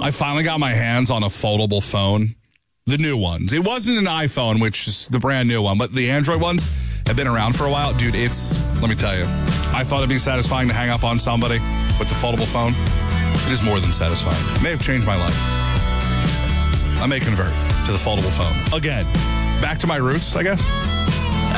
I finally got my hands on a foldable phone. The new ones. It wasn't an iPhone, which is the brand new one, but the Android ones have been around for a while. Dude, let me tell you, I thought it'd be satisfying to hang up on somebody with the foldable phone. It is more than satisfying. It may have changed my life. I may convert to the foldable phone. Again, back to my roots, I guess.